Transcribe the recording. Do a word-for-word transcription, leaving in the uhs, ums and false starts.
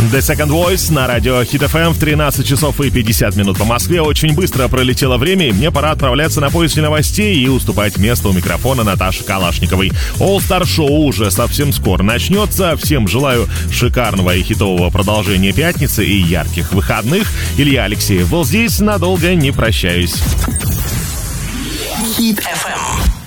The Second Voice на радио Hit эф эм в тринадцать часов и пятьдесят минут по Москве. Очень быстро пролетело время, и мне пора отправляться на поиски новостей и уступать место у микрофона Наташи Калашниковой. All Star Show уже совсем скоро начнется. Всем желаю шикарного и хитового продолжения пятницы и ярких выходных. Илья Алексеев был здесь, надолго не прощаюсь. Hit эф эм.